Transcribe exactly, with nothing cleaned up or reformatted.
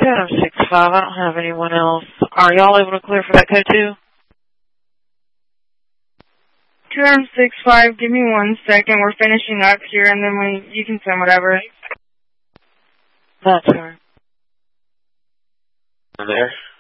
two Adam six five, I don't have anyone else. Are y'all able to clear for that code two? two Adam six five, give me one second. We're finishing up here, and then we you can send whatever. That's her. I'm there.